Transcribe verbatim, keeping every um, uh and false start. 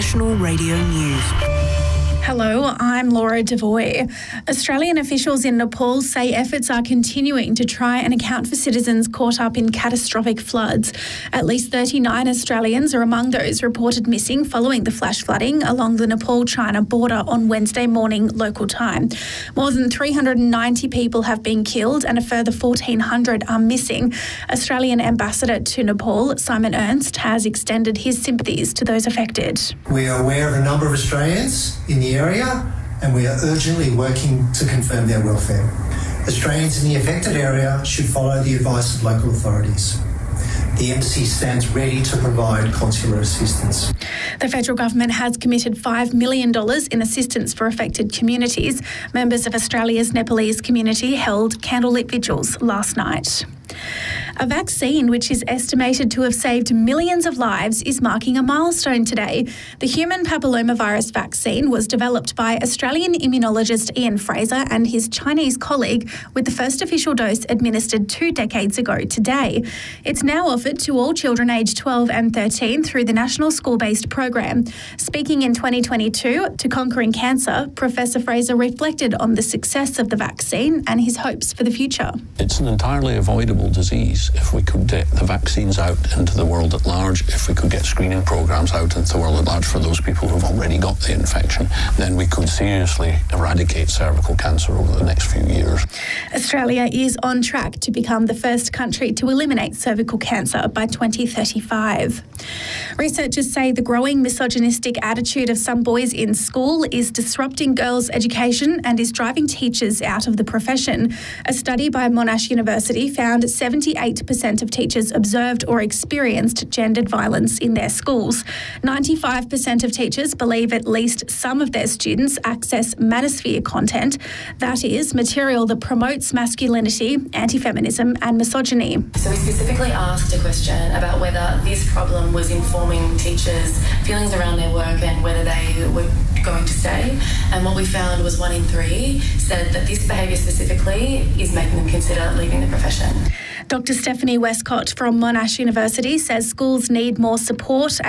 National Radio News. Hello, I'm Laura Devoy. Australian officials in Nepal say efforts are continuing to try and account for citizens caught up in catastrophic floods. At least thirty-nine Australians are among those reported missing following the flash flooding along the Nepal-China border on Wednesday morning local time. More than three hundred ninety people have been killed and a further fourteen hundred are missing. Australian Ambassador to Nepal, Simon Ernst, has extended his sympathies to those affected. We are aware of a number of Australians in the area, and we are urgently working to confirm their welfare. Australians in the affected area should follow the advice of local authorities. The embassy stands ready to provide consular assistance. The federal government has committed five million dollars in assistance for affected communities. Members of Australia's Nepalese community held candlelit vigils last night. A vaccine which is estimated to have saved millions of lives is marking a milestone today. The human papillomavirus vaccine was developed by Australian immunologist Ian Fraser and his Chinese colleague, with the first official dose administered two decades ago today. It's now offered to all children aged twelve and thirteen through the National School-Based Program. Speaking in twenty twenty-two to Conquering Cancer, Professor Fraser reflected on the success of the vaccine and his hopes for the future. It's an entirely avoidable disease. If we could get the vaccines out into the world at large, if we could get screening programs out into the world at large for those people who've already got the infection, then we could seriously eradicate cervical cancer over the next few years. Australia is on track to become the first country to eliminate cervical cancer by twenty thirty-five. Researchers say the growing misogynistic attitude of some boys in school is disrupting girls' education and is driving teachers out of the profession. A study by Monash University found seventy-eight percent of teachers observed or experienced gendered violence in their schools. ninety-five percent of teachers believe at least some of their students access manosphere content, that is, material that promotes masculinity, anti-feminism and misogyny. So we specifically asked a question about whether this problem was informing teachers' feelings around their work and whether they were going to stay. And what we found was one in three said that this behaviour specifically is making them consider leaving the profession. Doctor Stephanie Westcott from Monash University says schools need more support